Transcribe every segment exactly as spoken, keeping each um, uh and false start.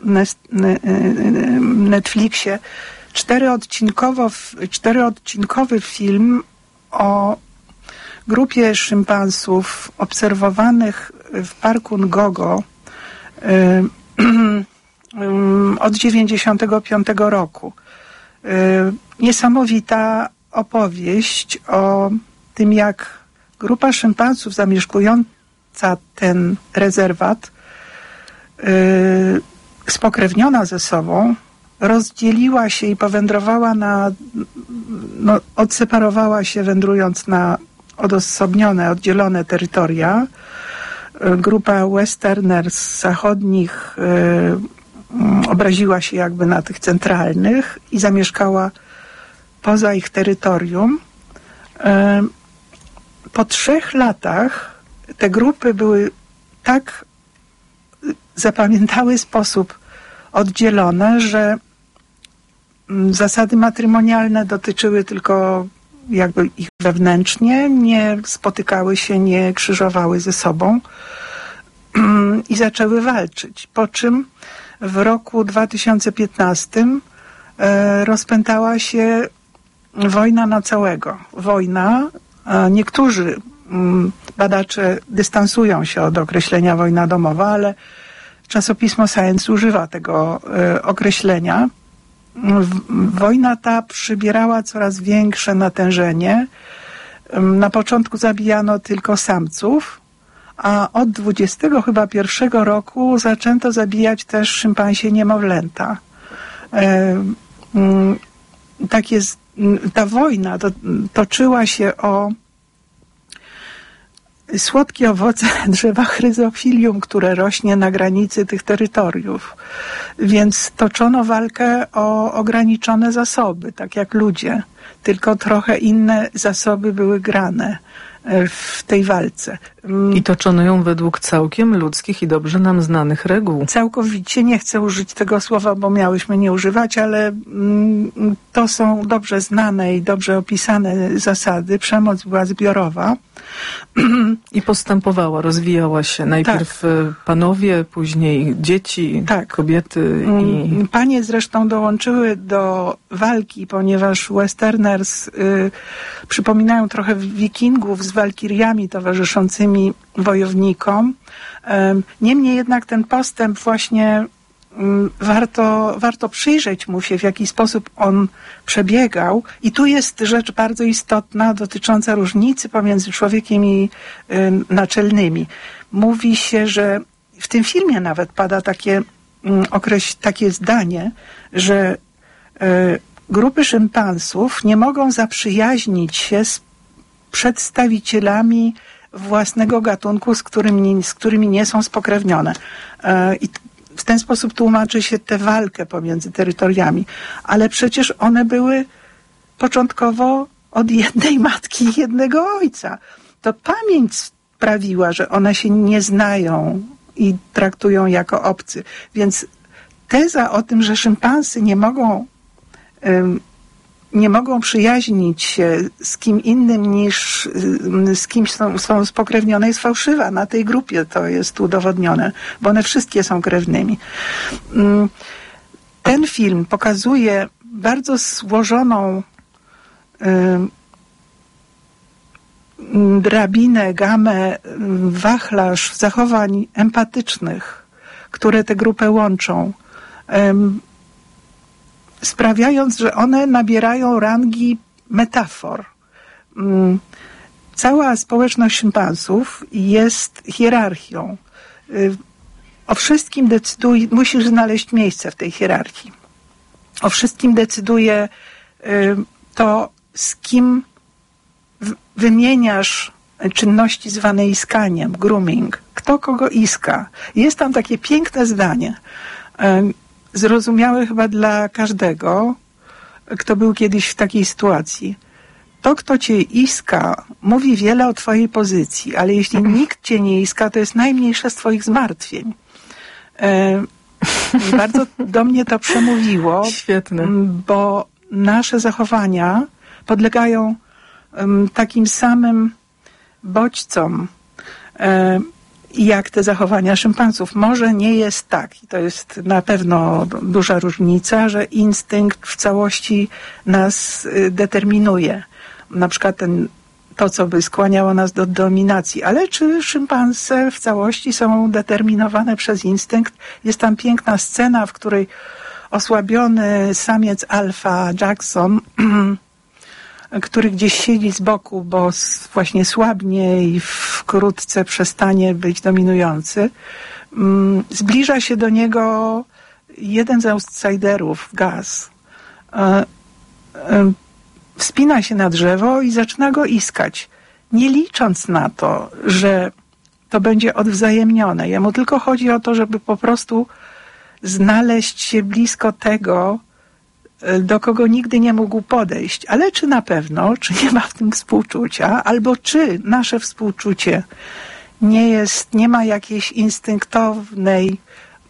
Netflixie czteroodcinkowo, czteroodcinkowy film o grupie szympansów obserwowanych w parku Ngogo od dziewięćdziesiątego piątego roku. Niesamowita opowieść o tym, jak grupa szympansów zamieszkująca ten rezerwat, spokrewniona ze sobą, rozdzieliła się i powędrowała na, no, odseparowała się, wędrując na odosobnione, oddzielone terytoria. Grupa westerners z zachodnich y, obraziła się jakby na tych centralnych i zamieszkała poza ich terytorium. Y, po trzech latach te grupy były tak, zapamiętały sposób oddzielone, że zasady matrymonialne dotyczyły tylko jakby ich wewnętrznie, nie spotykały się, nie krzyżowały ze sobą i zaczęły walczyć. Po czym w roku dwa tysiące piętnastym rozpętała się wojna na całego. Wojna, niektórzy badacze dystansują się od określenia wojna domowa, ale czasopismo Science używa tego określenia. Wojna ta przybierała coraz większe natężenie. Na początku zabijano tylko samców, a od dwudziestego chyba pierwszego roku zaczęto zabijać też szympansie niemowlęta. Tak jest, ta wojna to, toczyła się o słodkie owoce drzewa chryzofilium, które rośnie na granicy tych terytoriów. Więc toczono walkę o ograniczone zasoby, tak jak ludzie. Tylko trochę inne zasoby były grane w tej walce. I toczono ją według całkiem ludzkich i dobrze nam znanych reguł. Całkowicie nie chcę użyć tego słowa, bo miałyśmy nie używać, ale to są dobrze znane i dobrze opisane zasady. Przemoc była zbiorowa. I postępowała, rozwijała się. Najpierw tak. Panowie, później dzieci, tak. kobiety. I... Panie zresztą dołączyły do walki, ponieważ westerners y, przypominają trochę wikingów z walkiriami towarzyszącymi wojownikom. Y, niemniej jednak ten postęp właśnie Warto, warto przyjrzeć mu się, w jaki sposób on przebiegał. I tu jest rzecz bardzo istotna dotycząca różnicy pomiędzy człowiekiem i y, naczelnymi. Mówi się, że w tym filmie nawet pada takie, y, okreś, takie zdanie, że y, grupy szympansów nie mogą zaprzyjaźnić się z przedstawicielami własnego gatunku, z którymi, z którymi nie są spokrewnione. Y, i W ten sposób tłumaczy się tę walkę pomiędzy terytoriami. Ale przecież one były początkowo od jednej matki i jednego ojca. To pamięć sprawiła, że one się nie znają i traktują jako obcy. Więc teza o tym, że szympansy nie mogą, um, nie mogą przyjaźnić się z kim innym niż z kimś są, są spokrewnione, jest fałszywa. Na tej grupie to jest udowodnione, bo one wszystkie są krewnymi. Ten film pokazuje bardzo złożoną drabinę, gamę, wachlarz zachowań empatycznych, które tę grupę łączą, sprawiając, że one nabierają rangi metafor. Cała społeczność szympansów jest hierarchią. O wszystkim decyduje, musisz znaleźć miejsce w tej hierarchii. O wszystkim decyduje to, z kim wymieniasz czynności zwane iskaniem, grooming. Kto kogo iska. Jest tam takie piękne zdanie, zrozumiałe chyba dla każdego, kto był kiedyś w takiej sytuacji. To, kto cię iska, mówi wiele o twojej pozycji, ale jeśli nikt cię nie iska, to jest najmniejsze z twoich zmartwień. E, bardzo do mnie to przemówiło. Świetne. Bo nasze zachowania podlegają um, takim samym bodźcom. E, jak te zachowania szympansów. Może nie jest tak, i to jest na pewno duża różnica, że instynkt w całości nas determinuje. Na przykład ten, to, co by skłaniało nas do dominacji. Ale czy szympanse w całości są determinowane przez instynkt? Jest tam piękna scena, w której osłabiony samiec alfa Jackson który gdzieś siedzi z boku, bo właśnie słabnie i wkrótce przestanie być dominujący. Zbliża się do niego jeden z outsiderów, Gaz. Wspina się na drzewo i zaczyna go iskać, nie licząc na to, że to będzie odwzajemnione. Jemu tylko chodzi o to, żeby po prostu znaleźć się blisko tego, do kogo nigdy nie mógł podejść. Ale czy na pewno, czy nie ma w tym współczucia, albo czy nasze współczucie nie jest, nie ma jakiejś instynktownej,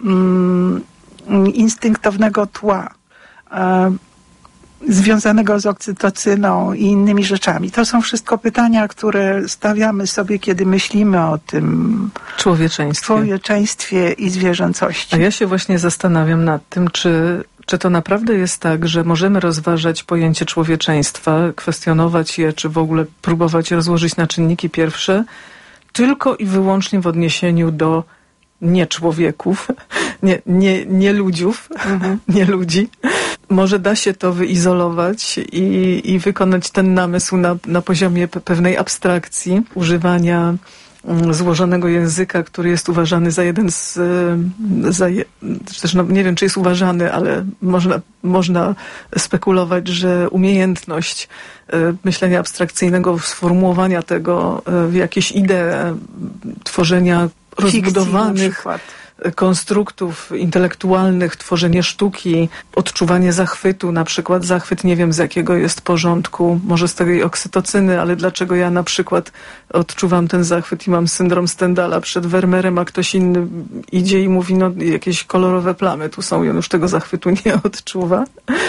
mm, instynktownego tła e, związanego z oksytocyną i innymi rzeczami. To są wszystko pytania, które stawiamy sobie, kiedy myślimy o tym człowieczeństwie, człowieczeństwie i zwierzęcości. A ja się właśnie zastanawiam nad tym, czy Czy to naprawdę jest tak, że możemy rozważać pojęcie człowieczeństwa, kwestionować je, czy w ogóle próbować rozłożyć na czynniki pierwsze, tylko i wyłącznie w odniesieniu do nieczłowieków, nie, nie, nie ludziów, mhm. nie ludzi. Może da się to wyizolować i, i wykonać ten namysł na, na poziomie pewnej abstrakcji, używania złożonego języka, który jest uważany za jeden z, za, też no, nie wiem, czy jest uważany, ale można, można spekulować, że umiejętność myślenia abstrakcyjnego, sformułowania tego w jakieś idee, tworzenia rozbudowanych konstruktów intelektualnych, tworzenie sztuki, odczuwanie zachwytu, na przykład zachwyt, nie wiem z jakiego jest porządku, może z tej oksytocyny, ale dlaczego ja na przykład odczuwam ten zachwyt i mam syndrom Stendala przed Vermeerem, a ktoś inny idzie i mówi, no jakieś kolorowe plamy tu są i on już tego zachwytu nie odczuwa.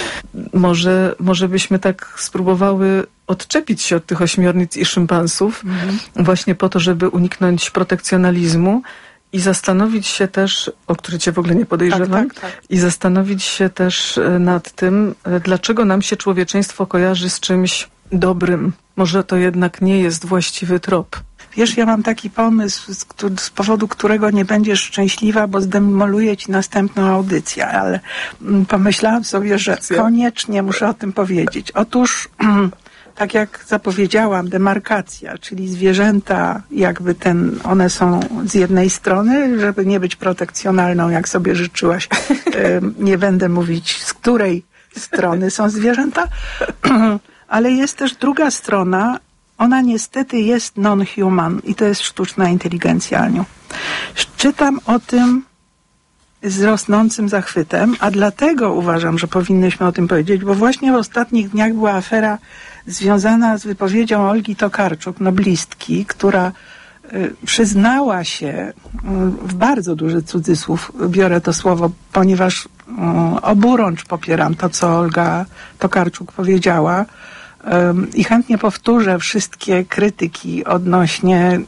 Może, może byśmy tak spróbowały odczepić się od tych ośmiornic i szympansów, mhm. właśnie po to, żeby uniknąć protekcjonalizmu, i zastanowić się też, o który cię w ogóle nie podejrzewam, tak, tak, tak. i zastanowić się też nad tym, dlaczego nam się człowieczeństwo kojarzy z czymś dobrym. Może to jednak nie jest właściwy trop. Wiesz, ja mam taki pomysł, z, z powodu którego nie będziesz szczęśliwa, bo zdemoluję ci następną audycję, ale pomyślałam sobie, że koniecznie muszę o tym powiedzieć. Otóż tak jak zapowiedziałam, demarkacja, czyli zwierzęta, jakby ten, one są z jednej strony, żeby nie być protekcjonalną, jak sobie życzyłaś, nie będę mówić, z której strony są zwierzęta, ale jest też druga strona, ona niestety jest non-human i to jest sztuczna inteligencja, Aniu. Czytam o tym z rosnącym zachwytem, a dlatego uważam, że powinnyśmy o tym powiedzieć, bo właśnie w ostatnich dniach była afera związana z wypowiedzią Olgi Tokarczuk, noblistki, która y, przyznała się, y, w bardzo duży cudzysłów biorę to słowo, ponieważ y, oburącz popieram to, co Olga Tokarczuk powiedziała y, i chętnie powtórzę wszystkie krytyki odnośnie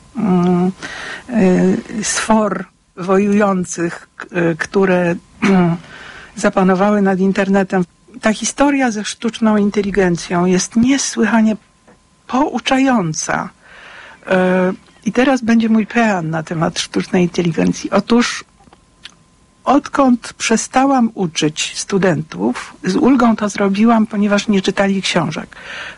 y, y, sfor wojujących, y, które y, zapanowały nad internetem. Ta historia ze sztuczną inteligencją jest niesłychanie pouczająca. I teraz będzie mój pean na temat sztucznej inteligencji. Otóż odkąd przestałam uczyć studentów, z ulgą to zrobiłam, ponieważ nie czytali książek,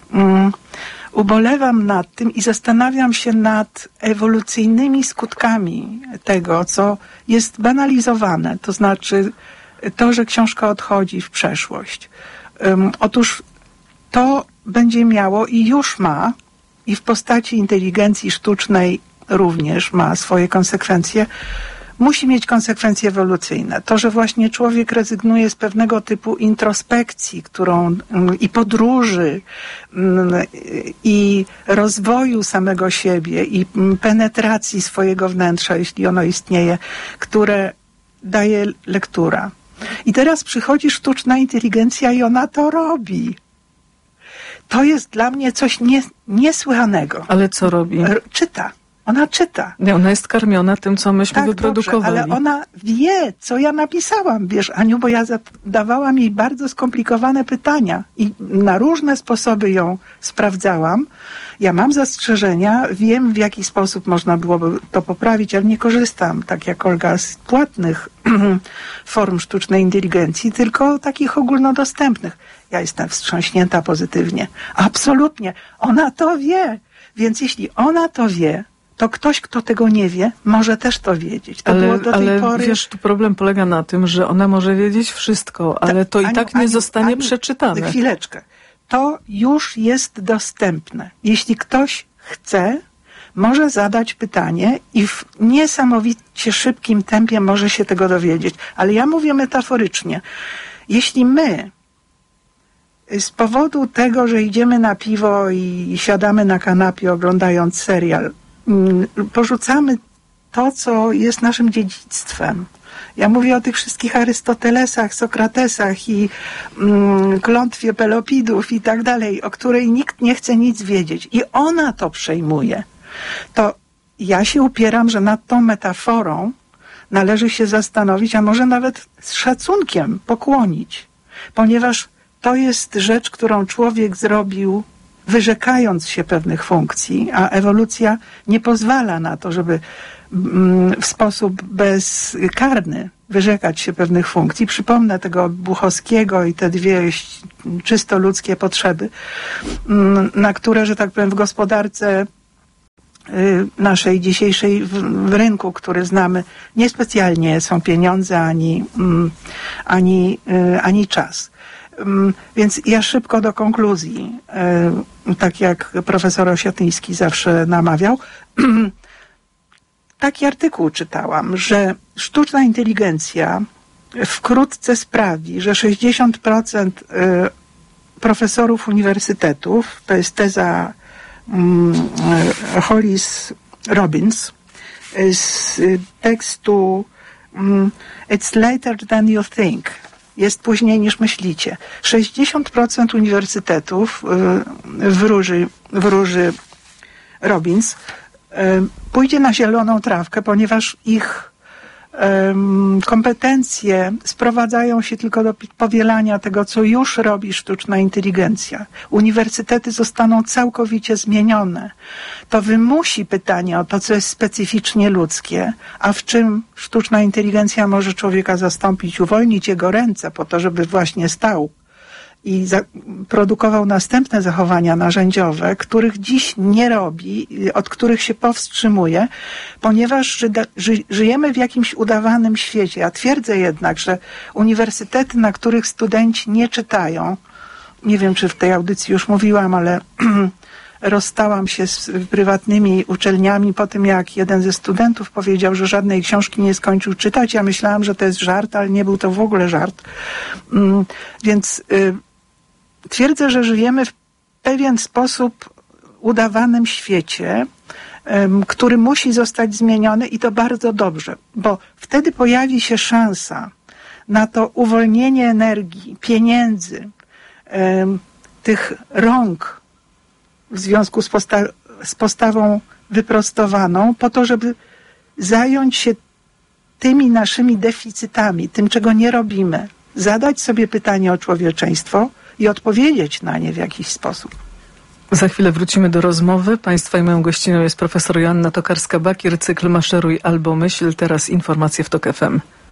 ubolewam nad tym i zastanawiam się nad ewolucyjnymi skutkami tego, co jest banalizowane. To znaczy to, że książka odchodzi w przeszłość. Um, otóż to będzie miało i już ma, i w postaci inteligencji sztucznej również ma swoje konsekwencje, musi mieć konsekwencje ewolucyjne. To, że właśnie człowiek rezygnuje z pewnego typu introspekcji, którą um, i podróży, um, i rozwoju samego siebie, i um, penetracji swojego wnętrza, jeśli ono istnieje, które daje lektura. I teraz przychodzi sztuczna inteligencja i ona to robi. To jest dla mnie coś nie, niesłychanego. Ale co robi? Czyta. Ona czyta. Nie, ona jest karmiona tym, co myśmy tak, wyprodukowali. Dobrze, ale ona wie, co ja napisałam, wiesz, Aniu, bo ja zadawałam jej bardzo skomplikowane pytania i na różne sposoby ją sprawdzałam. Ja mam zastrzeżenia, wiem, w jaki sposób można byłoby to poprawić, ale nie korzystam, tak jak Olga, z płatnych form sztucznej inteligencji, tylko takich ogólnodostępnych. Ja jestem wstrząśnięta pozytywnie. Absolutnie. Ona to wie. Więc jeśli ona to wie, to ktoś, kto tego nie wie, może też to wiedzieć. To ale, było do tej ale pory... wiesz, tu problem polega na tym, że ona może wiedzieć wszystko, ale to Aniu, i tak nie Aniu, zostanie Aniu, przeczytane. Chwileczkę. To już jest dostępne. Jeśli ktoś chce, może zadać pytanie i w niesamowicie szybkim tempie może się tego dowiedzieć. Ale ja mówię metaforycznie. Jeśli my z powodu tego, że idziemy na piwo i siadamy na kanapie oglądając serial, porzucamy to, co jest naszym dziedzictwem. Ja mówię o tych wszystkich Arystotelesach, Sokratesach i mm, klątwie Pelopidów i tak dalej, o której nikt nie chce nic wiedzieć. I ona to przejmuje. To ja się upieram, że nad tą metaforą należy się zastanowić, a może nawet z szacunkiem pokłonić. Ponieważ to jest rzecz, którą człowiek zrobił, wyrzekając się pewnych funkcji, a ewolucja nie pozwala na to, żeby w sposób bezkarny wyrzekać się pewnych funkcji. Przypomnę tego Buchowskiego i te dwie czysto ludzkie potrzeby, na które, że tak powiem, w gospodarce naszej dzisiejszej w rynku, który znamy, niespecjalnie są pieniądze ani, ani, ani czas. Więc ja szybko do konkluzji, tak jak profesor Osiatyński zawsze namawiał. Taki artykuł czytałam, że sztuczna inteligencja wkrótce sprawi, że sześćdziesiąt procent profesorów uniwersytetów, to jest teza Hollis Robbins, z tekstu It's later than you think. Jest później niż myślicie. sześćdziesiąt procent uniwersytetów wróży, wróży Robbins, pójdzie na zieloną trawkę, ponieważ ich um, kompetencje sprowadzają się tylko do powielania tego, co już robi sztuczna inteligencja. Uniwersytety zostaną całkowicie zmienione. To wymusi pytanie o to, co jest specyficznie ludzkie, a w czym sztuczna inteligencja może człowieka zastąpić, uwolnić jego ręce po to, żeby właśnie stał i za- produkował następne zachowania narzędziowe, których dziś nie robi, od których się powstrzymuje, ponieważ ży- ży- żyjemy w jakimś udawanym świecie. Ja twierdzę jednak, że uniwersytety, na których studenci nie czytają, nie wiem, czy w tej audycji już mówiłam, ale rozstałam się z prywatnymi uczelniami po tym, jak jeden ze studentów powiedział, że żadnej książki nie skończył czytać. Ja myślałam, że to jest żart, ale nie był to w ogóle żart. Więc y, twierdzę, że żyjemy w pewien sposób udawanym świecie, y, który musi zostać zmieniony i to bardzo dobrze, bo wtedy pojawi się szansa na to uwolnienie energii, pieniędzy, y, tych rąk w związku z, posta- z postawą wyprostowaną, po to, żeby zająć się tymi naszymi deficytami, tym, czego nie robimy, zadać sobie pytanie o człowieczeństwo i odpowiedzieć na nie w jakiś sposób. Za chwilę wrócimy do rozmowy. Państwa i moją gościnią jest profesor Joanna Tokarska-Bakier, cykl Maszeruj albo myśl. Teraz informacje w TOK F M.